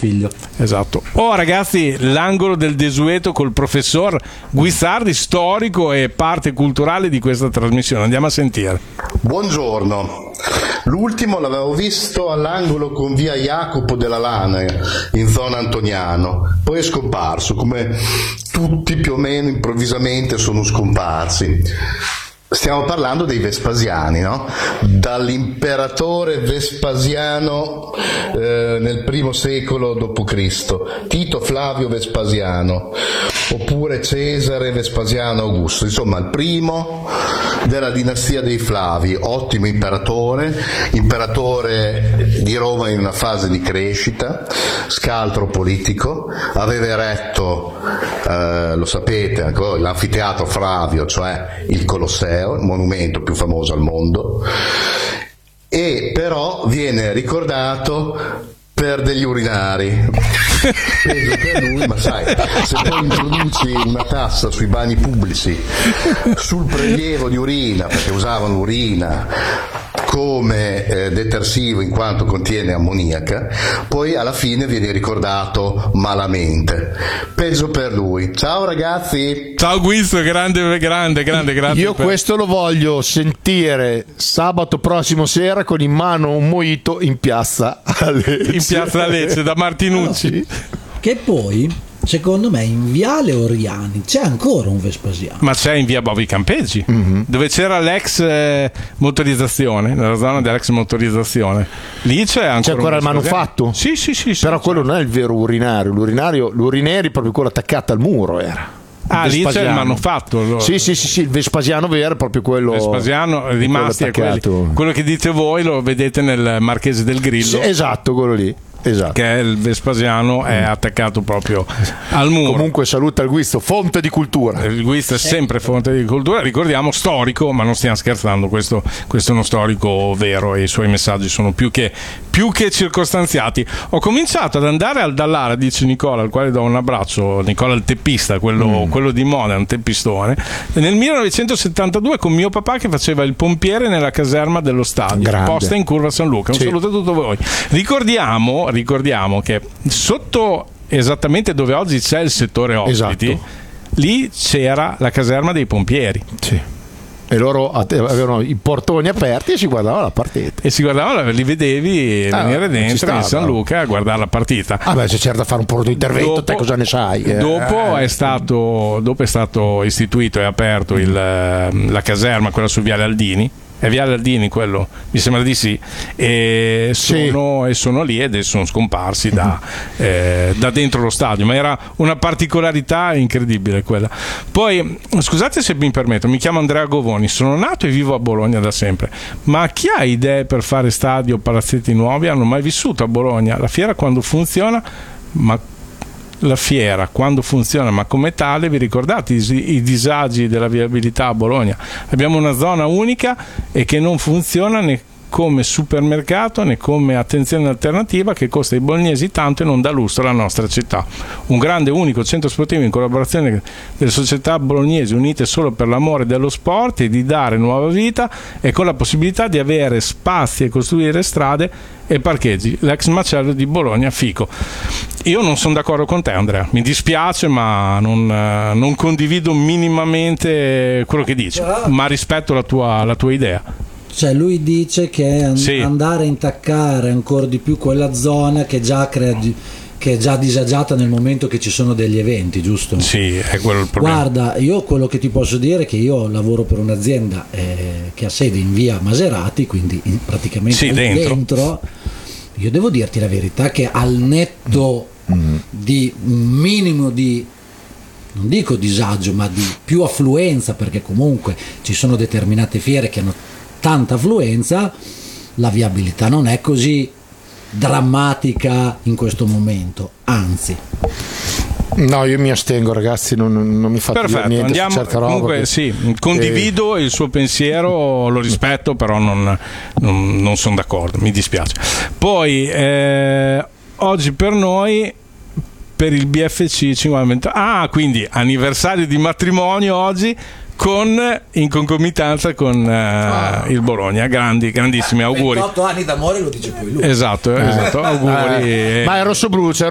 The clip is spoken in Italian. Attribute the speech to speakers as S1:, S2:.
S1: figlio.
S2: Esatto. Ragazzi, l'angolo del desueto col professor Guizzardi, storico e parte culturale di questa trasmissione. Andiamo a sentire.
S3: Buongiorno. L'ultimo l'avevo visto all'angolo con via Jacopo della Lana in zona Antoniano, poi è scomparso, come tutti più o meno improvvisamente sono scomparsi. Stiamo parlando dei Vespasiani, no? Dall'imperatore Vespasiano nel primo secolo d.C., Tito Flavio Vespasiano, oppure Cesare Vespasiano Augusto, insomma il primo della dinastia dei Flavi, ottimo imperatore di Roma in una fase di crescita, scaltro politico, aveva eretto, lo sapete, ancora, l'anfiteatro Flavio, cioè il Colosseo, il monumento più famoso al mondo, e però viene ricordato per degli urinari. Peso per lui, ma sai, se poi introduci una tassa sui bagni pubblici sul prelievo di urina, perché usavano l'urina come detersivo in quanto contiene ammoniaca, poi alla fine viene ricordato malamente. Peggio per lui. Ciao ragazzi.
S2: Ciao Guisto, grande, grazie.
S4: Io questo lo voglio sentire sabato prossimo sera con in mano un mojito in piazza Lecce.
S2: In piazza Lecce da Martinucci.
S4: Sì.
S1: Che poi, secondo me, in Viale Oriani c'è ancora un Vespasiano.
S2: Ma c'è in via Bovi Campeggi, dove c'era l'ex motorizzazione, nella zona dell'ex motorizzazione. Lì c'è ancora
S4: il manufatto?
S2: Sì.
S4: Però quello non è il vero urinario. L'urinere è proprio quello attaccato al muro, era.
S2: Lì c'è il manufatto.
S4: Sì, il Vespasiano vero è proprio quello.
S2: Vespasiano rimasti a quello che dite voi, lo vedete nel Marchese del Grillo.
S4: Sì, esatto, quello lì. Esatto.
S2: Che il Vespasiano è attaccato proprio al muro.
S4: Comunque saluta il Guisto, fonte di cultura.
S2: Il Guisto è sempre fonte di cultura, ricordiamo, storico, ma non stiamo scherzando, questo è uno storico vero e i suoi messaggi sono più che circostanziati. Ho cominciato ad andare al Dallara, dice Nicola, al quale do un abbraccio, Nicola il teppista, quello di Modena, un teppistone, nel 1972 con mio papà che faceva il pompiere nella caserma dello stadio, posta in curva San Luca. Un saluto a tutti voi. Ricordiamo che sotto esattamente dove oggi c'è il settore ospiti, lì c'era la caserma dei pompieri.
S4: Sì. E loro avevano i portoni aperti e si guardava la partita.
S2: Li vedevi venire dentro in San Luca a guardare la partita.
S4: Se c'era da fare un po' di intervento, te cosa ne sai?
S2: Dopo è stato istituito e aperto la caserma, quella su Viale Aldini. È Viale Aldini quello? Mi sembra di sì. E sono lì ed sono scomparsi da dentro lo stadio, ma era una particolarità incredibile quella. Poi, scusate se mi permetto, mi chiamo Andrea Govoni, sono nato e vivo a Bologna da sempre, ma chi ha idee per fare stadio o palazzetti nuovi? Hanno mai vissuto a Bologna? La fiera quando funziona, ma come tale vi ricordate i disagi della viabilità a Bologna? Abbiamo una zona unica e che non funziona né come supermercato né come attenzione alternativa, che costa ai bolognesi tanto e non dà lustro alla nostra città. Un grande unico centro sportivo in collaborazione delle società bolognesi unite solo per l'amore dello sport e di dare nuova vita, e con la possibilità di avere spazi e costruire strade e parcheggi, l'ex macello di Bologna Fico. Io non sono d'accordo con te, Andrea, mi dispiace, ma non condivido minimamente quello che dici, ma rispetto la tua idea.
S1: Cioè lui dice che andare a intaccare ancora di più quella zona che è già disagiata nel momento che ci sono degli eventi, giusto?
S2: Sì, è quello il problema.
S1: Guarda, io quello che ti posso dire è che io lavoro per un'azienda che ha sede in via Maserati, quindi praticamente dentro. Io devo dirti la verità che al netto di un minimo di, non dico disagio, ma di più affluenza, perché comunque ci sono determinate fiere che hanno tanta affluenza, la viabilità non è così drammatica in questo momento, anzi.
S4: No, io mi astengo, ragazzi, non mi fate dire niente.
S2: Andiamo,
S4: certa roba
S2: comunque condivido il suo pensiero, lo rispetto, però non sono d'accordo, mi dispiace. Poi oggi per noi, per il BFC 50, quindi anniversario di matrimonio oggi, in concomitanza con il Bologna. Grandissimi auguri.
S1: 28 anni d'amore, lo dice poi lui.
S2: Esatto, auguri.
S4: Ma è rossoblu,